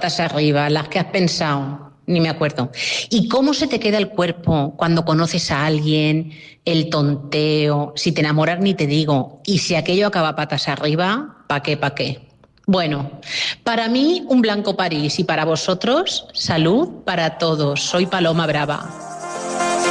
patas arriba, las que has pensado, ni me acuerdo. ¿Y cómo se te queda el cuerpo cuando conoces a alguien, el tonteo, si te enamoras ni te digo, y si aquello acaba patas arriba, ¿pa' qué, pa' qué? Bueno, para mí un blanco París y para vosotros, salud para todos. Soy Paloma Brava.